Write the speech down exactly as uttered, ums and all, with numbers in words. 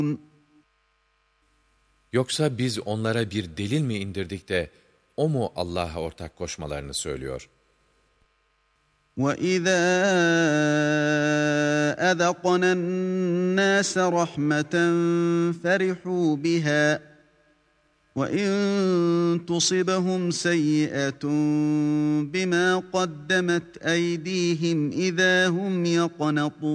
Yoksa biz onlara bir delil mi indirdik de, o mu Allah'a ortak koşmalarını söylüyor? وَإِذَا أَذَقْنَا النَّاسَ رَحْمَةً فَرِحُوا بِهَا وَإِنْ تُصِبْهُمْ سَيِّئَةٌ بِمَا قَدَّمَتْ أَيْدِيهِمْ إِذَا هُمْ يَقْنَطُونَ